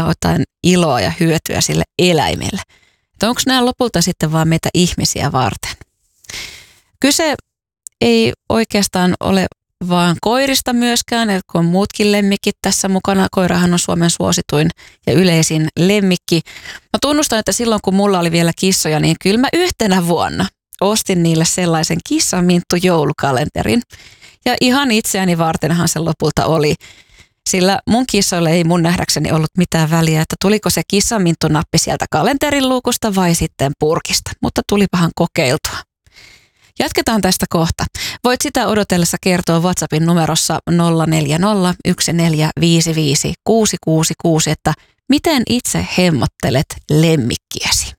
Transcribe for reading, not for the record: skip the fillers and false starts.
jotain iloa ja hyötyä sille eläimelle. Että onko nämä lopulta sitten vaan meitä ihmisiä varten? Kyse ei oikeastaan ole vaan koirista myöskään, eli kun on muutkin lemmikit tässä mukana. Koirahan on Suomen suosituin ja yleisin lemmikki. Mä tunnustan, että silloin kun mulla oli vielä kissoja, niin kyllä mä yhtenä vuonna ostin niille sellaisen kissaminttu joulukalenterin. Ja ihan itseäni vartenhan se lopulta oli. Sillä mun kissoille ei mun nähdäkseni ollut mitään väliä, että tuliko se kissaminttunappi sieltä kalenterin luukusta vai sitten purkista. Mutta tulipahan kokeiltua. Jatketaan tästä kohta. Voit sitä odotellessa kertoa WhatsAppin numerossa 040 1455 666, että miten itse hemmottelet lemmikkiäsi.